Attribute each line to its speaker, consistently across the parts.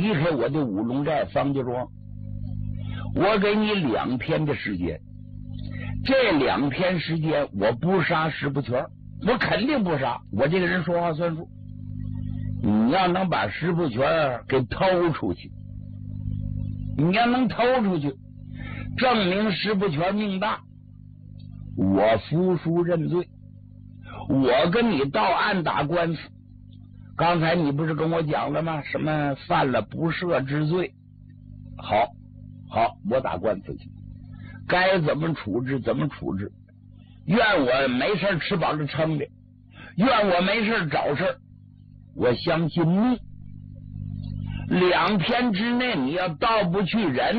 Speaker 1: 离开我的五龙寨方家庄。我给你2天的时间，这2天时间我不杀石不全，我肯定不杀，我这个人说话算数。你要能把石不全给偷出去，你要能偷出去，证明石不全命大，我服输认罪，我跟你到案打官司。刚才你不是跟我讲了吗？什么犯了不赦之罪？好，我打官司去，该怎么处置怎么处置。愿我没事吃饱了撑的，愿我没事找事。我相信你，2天之内你要到不去人，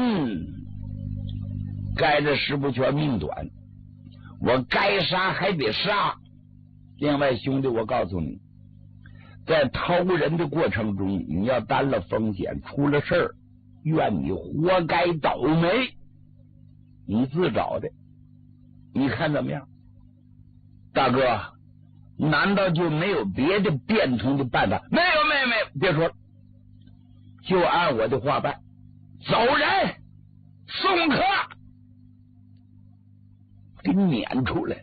Speaker 1: 该这石不全命短，我该杀还得杀。另外兄弟，我告诉你，在偷人的过程中，你要担了风险，出了事儿，愿你活该倒霉，你自找的。你看怎么样？大哥，难道就没有别的变通的办法？没有，别说了，就按我的话办。走人，送客，给撵出来。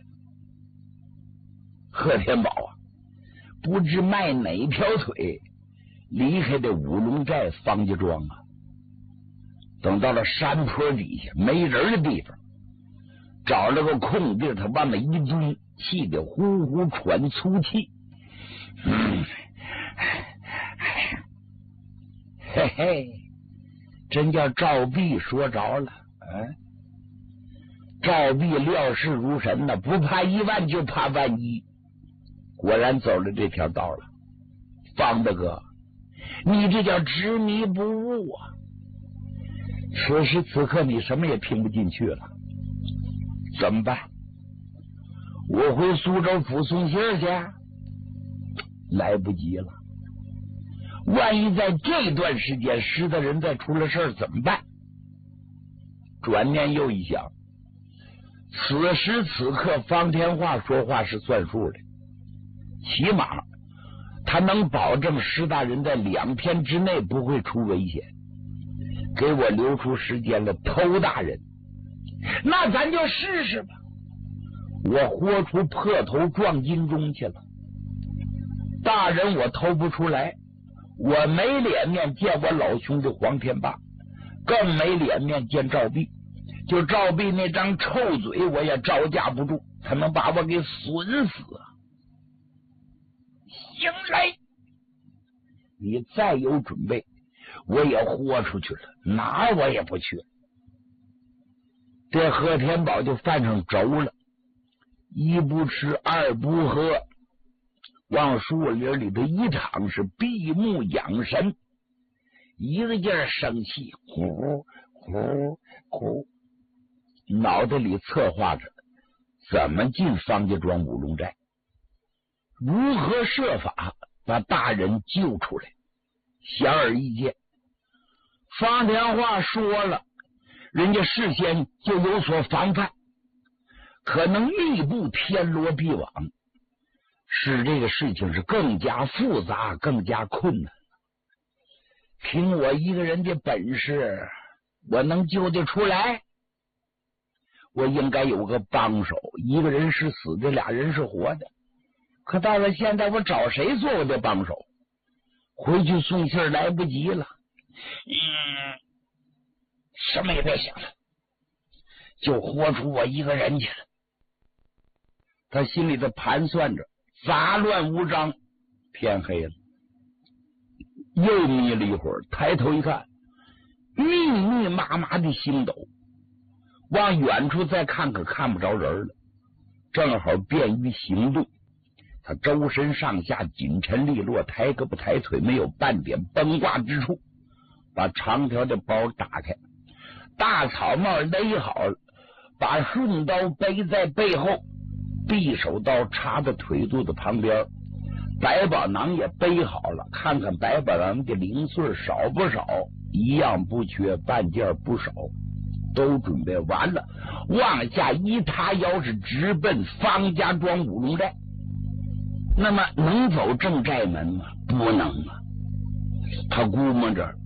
Speaker 1: 贺天宝啊，不知迈哪条腿离开的五龙寨方家庄啊。等到了山坡底下没人的地方，找了个空地，他往那一蹲，气得呼呼喘粗气。嘿嘿，真叫赵壁说着了。赵壁料事如神呢，不怕1万就怕万一。果然走了这条道了。方大哥，你这叫执迷不悟啊！此时此刻你什么也听不进去了，怎么办？我回苏州府送信去，来不及了。万一在这段时间石大人再出了事儿怎么办？转念又一想，此时此刻方天化说话是算数的，起码他能保证石大人在2天之内不会出危险，给我留出时间了偷大人。那咱就试试吧。我豁出破头撞金钟去了，大人我偷不出来，我没脸面见我老兄弟黄天霸，更没脸面见赵壁。就赵壁那张臭嘴我也招架不住，他能把我给损死啊！行嘞，你再有准备，我也豁出去了，哪我也不去了。这贺天宝就犯上轴了，一不吃二不喝，往树林里头一躺，是闭目养神，一个劲儿生气，呼呼呼，脑袋里策划着怎么进方家庄五龙寨，如何设法把大人救出来。显而易见，方天化说了，人家事先就有所防范，可能密布天罗地网，使这个事情是更加复杂，更加困难。凭我一个人的本事，我能救得出来？我应该有个帮手，一个人是死的，2人是活的。可到了现在，我找谁做我的帮手？回去送信来不及了。什么也别想了，就豁出我一个人去了。他心里头盘算着，杂乱无章。天黑了，又眯了一会儿，抬头一看，密密麻麻的星斗，往远处再看可看不着人了，正好便于行动。他周身上下紧沉利落，抬胳膊抬腿，没有半点崩挂之处。把长条的包打开，大草帽勒好了，把顺刀背在背后，匕首刀插在腿肚子旁边，百宝囊也背好了，看看百宝囊的零碎少不少，一样不缺，半件不少，都准备完了，往下一塌腰，是直奔方家庄五龙寨。那么能走正寨门吗？不能啊。他估摸着